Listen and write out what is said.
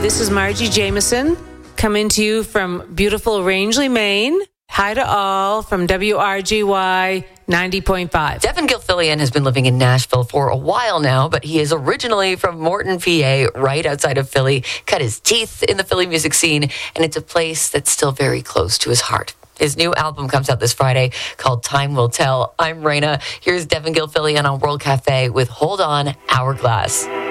This is Margie Jameson coming to you from beautiful Rangeley, Maine. Hi to all from WRGY 90.5. Devin Gilfillian has been living in Nashville for a while now, but he is originally from Morton, PA, right outside of Philly, cut his teeth in the Philly music scene, and it's a place that's still very close to his heart. His new album comes out this Friday called Time Will Tell. I'm Raina. Here's Devin Gilfillian on World Cafe with Hold On, Hourglass.